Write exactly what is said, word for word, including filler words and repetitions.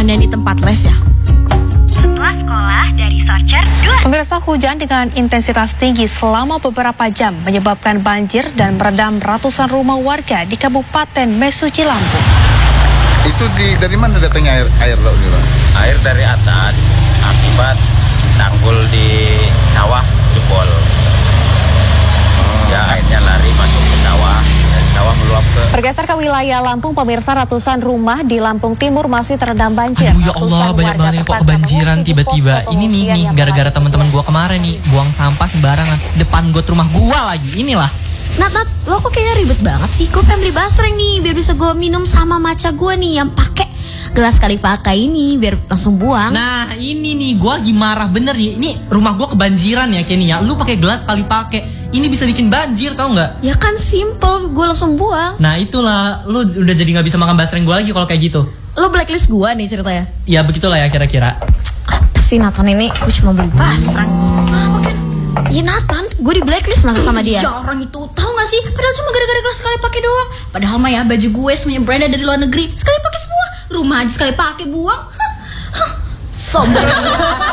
keamanan di tempat les ya? Setelah sekolah dari Socer dua. Pemirsa, hujan dengan intensitas tinggi selama beberapa jam menyebabkan banjir dan merendam ratusan rumah warga di Kabupaten Mesuji, Lampung. Itu di, dari mana datangnya air air laut ini, Bang? Air dari atas akibat tanggul di sawah jebol. Ya, airnya lari masuk ke sawah, dari sawah meluap ke... Bergeser ke wilayah Lampung, pemirsa, ratusan rumah di Lampung Timur masih terendam banjir. Aduh ya Allah, banyak banget nih kok kebanjiran tiba-tiba. Ini nih, nih gara-gara teman-teman gua kemarin nih buang sampah sembarangan depan got rumah gua lagi. Inilah. Nat, Nat, lo kok kayaknya ribet banget sih? Gue pengen beli basreng nih, biar bisa gue minum sama maca gue nih yang pakai gelas sekali pakai ini, biar langsung buang. Nah ini nih, gua lagi marah bener nih. Ini rumah gua kebanjiran ya Kenny ya. Lu pakai gelas sekali pakai, ini bisa bikin banjir, tau nggak? Ya kan simple, gue langsung buang. Nah itulah, lu udah jadi nggak bisa makan basreng gua lagi kalau kayak gitu. Lo blacklist gue nih ceritanya. Ya begitulah ya kira-kira. Apa sih Nathan ini? Gue cuma beli basreng. Apa kan? Iya Nathan, gue di blacklist masa sama dia. Ya orang itu, tahu nggak sih? Padahal cuma gara-gara gelas sekali pakai doang. Padahal mah ya baju gue semuanya branded dari luar negeri, sekali pakai semua. Rumah aja sekali pakai buang. Hah, hah, sombong.